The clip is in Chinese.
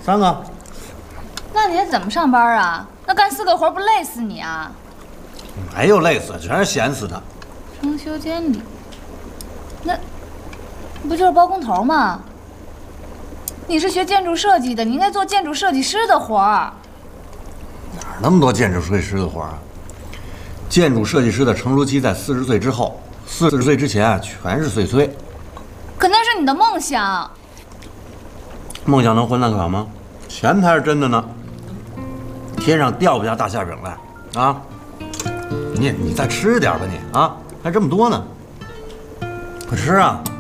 3个。 那你还怎么上班啊？那干4个活不累死你啊？ 没有累死，全是闲死的。 装修监理，那不就是包工头吗？你是学建筑设计的，你应该做建筑设计师的活儿。 哪儿那么多建筑设计师的活啊？建筑设计师的成熟期在40岁之后，40岁之前啊，全是碎碎。 可那是你的梦想。 梦想能混蛋可吗？钱才是真的呢。天上掉不下大馅饼来啊！你再吃点吧你啊，还这么多呢，快吃啊！